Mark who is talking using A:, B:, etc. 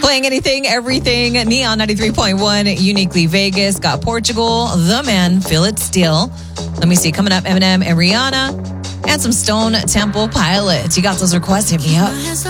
A: Playing anything, everything. Neon 93.1, uniquely Vegas. Got Portugal, The Man, Feel It Still. Let me see. Coming up, Eminem and Rihanna. And some Stone Temple Pilots. You got those requests? Hit me up.